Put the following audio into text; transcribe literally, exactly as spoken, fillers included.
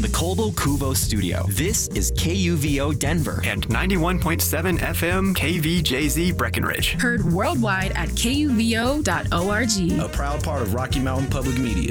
the Colbo Cuvo studio. This is K U V O Denver and ninety-one point seven F M K V J Z Breckenridge. Heard worldwide at K U V O dot org. A proud part of Rocky Mountain Public Media.